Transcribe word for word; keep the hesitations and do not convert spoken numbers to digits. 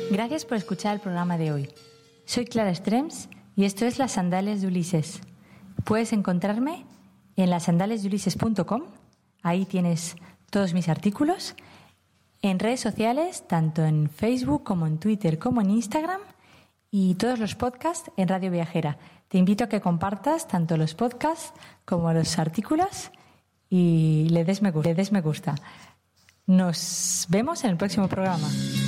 Gracias por escuchar el programa de hoy. Soy Clara Strems y esto es Las Sandalias de Ulises. Puedes encontrarme en las sandalias de ulises punto com. Ahí tienes todos mis artículos. En redes sociales, tanto en Facebook como en Twitter como en Instagram. Y todos los podcasts en Radio Viajera. Te invito a que compartas tanto los podcasts como los artículos y le des me gusta. Le des me gusta. Nos vemos en el próximo programa.